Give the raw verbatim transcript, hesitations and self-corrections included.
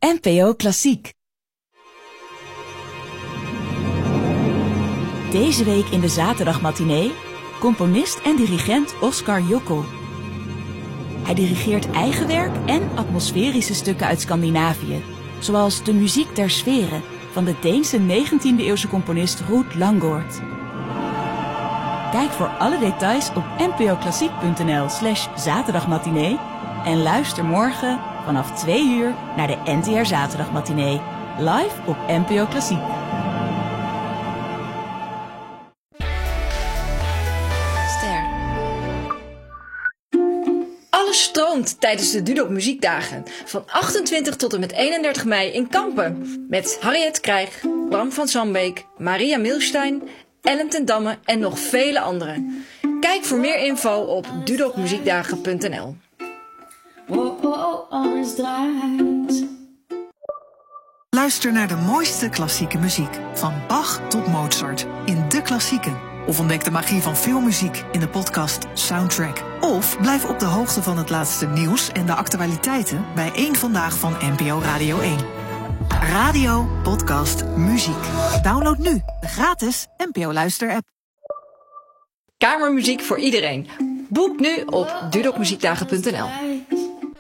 N P O Klassiek. Deze week in de zaterdagmatinee componist en dirigent Oskar Jokl. Hij dirigeert eigen werk en atmosferische stukken uit Scandinavië, zoals De Muziek der Sferen van de Deense negentiende-eeuwse componist Ruud Langgaard. Kijk voor alle details op npoklassiek.nl slash zaterdagmatinee en luister morgen vanaf twee uur naar de N T R Zaterdagmatinee, live op N P O Klassiek. Alles stroomt tijdens de Dudok Muziekdagen van achtentwintig tot en met eenendertig mei in Kampen. Met Harriet Krijg, Bram van Sambeek, Maria Milstein, Ellen ten Damme en nog vele anderen. Kijk voor meer info op dudokmuziekdagen punt n l. Luister naar de mooiste klassieke muziek, van Bach tot Mozart, in De Klassieken. Of ontdek de magie van filmmuziek in de podcast Soundtrack. Of blijf op de hoogte van het laatste nieuws en de actualiteiten bij Eén Vandaag van N P O Radio één. Radio, podcast, muziek. Download nu de gratis N P O Luister-app. Kamermuziek voor iedereen. Boek nu op dudokmuziekdagen punt n l.